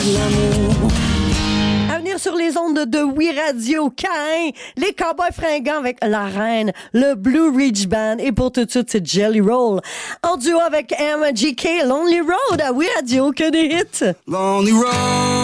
L'amour. À venir sur les ondes de Oui Radio, Cain, les Cowboys fringants avec La Reine, le Blue Ridge Band, et pour tout de suite, c'est Jelly Roll. En duo avec MGK, Lonely Road à Oui Radio, que des hits. Lonely Road.